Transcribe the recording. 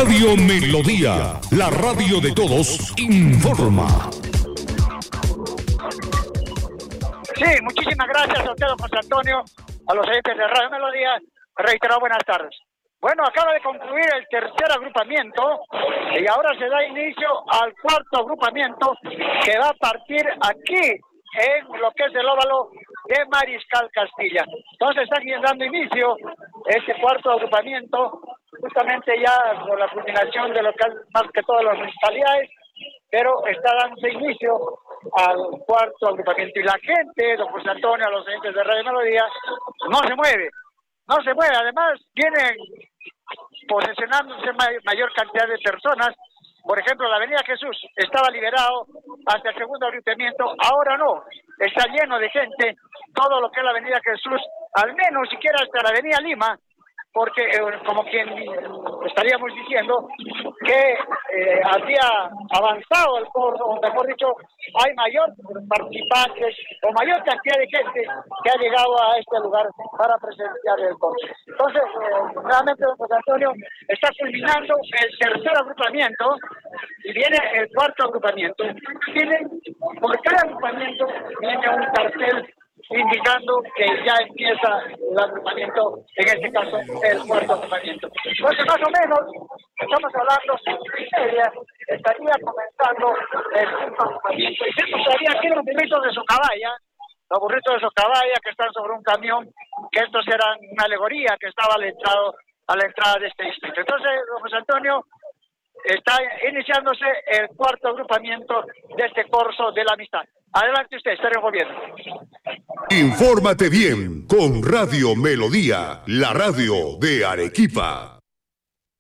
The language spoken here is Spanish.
Radio Melodía, la radio de todos, informa. Sí, muchísimas gracias a usted, don José Antonio, a los oyentes de Radio Melodía. Reiterado, buenas tardes. Bueno, acaba de concluir el tercer agrupamiento y ahora se da inicio al cuarto agrupamiento que va a partir aquí en lo que es el óvalo de Mariscal Castilla. Entonces están dando inicio este cuarto agrupamiento, justamente ya con la culminación de lo que es más que todas las municipalidades, pero está dando inicio al cuarto agrupamiento. Y la gente, don José Antonio, a los oyentes de Radio Melodía, no se mueve, además vienen posesionándose mayor cantidad de personas. Por ejemplo, la Avenida Jesús estaba liberado hasta el segundo agrupamiento, ahora no, está lleno de gente, todo lo que es la Avenida Jesús, al menos siquiera hasta la Avenida Lima, porque como quien estaríamos diciendo que había avanzado el corso, o mejor dicho, hay mayor participantes o mayor cantidad de gente que ha llegado a este lugar para presenciar el corso. Entonces, nuevamente, don José Antonio, está culminando el tercer agrupamiento y viene el cuarto agrupamiento. Por cada agrupamiento viene un cartel indicando que ya empieza el agrupamiento, en este caso el cuarto agrupamiento. Entonces, más o menos, estamos hablando, estaría comenzando el quinto agrupamiento. Y esto estaría aquí los burritos de Socabaya, que están sobre un camión, que estos eran una alegoría que estaba a la entrada de este distrito. Entonces, don José Antonio, está iniciándose el cuarto agrupamiento de este corso de la amistad. Adelante usted, está en el gobierno. Infórmate bien con Radio Melodía, la radio de Arequipa.